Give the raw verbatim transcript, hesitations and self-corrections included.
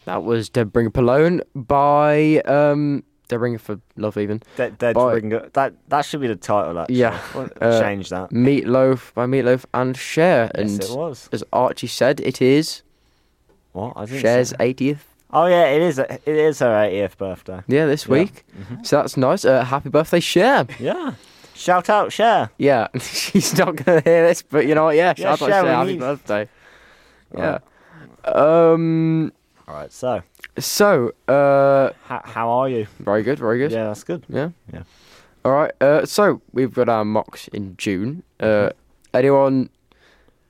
That was Dead Bringer Alone by um, Dead Bringer for Love, even. Dead, Dead by, Bringer. That that should be the title, actually. Yeah. Well, Uh, change that. Meatloaf by Meatloaf and Cher. Yes, and it was. as Archie said, it is What? I didn't Cher's say- eightieth. Oh, yeah, it is. It is her eightieth birthday. Yeah, this Yeah. week. Mhm. So that's nice. Uh, happy birthday, Cher. Yeah. Shout out, Cher. Yeah, she's not going to hear this, but you know what? Yeah, Yeah, shout out Cher, Cher. we Happy need- birthday. Yeah. Right. Um. All right, so, So, uh, how, how are you? very good, very good. Yeah, that's good. Yeah. Yeah. All right. Uh, so we've got our mocks in June. Uh, anyone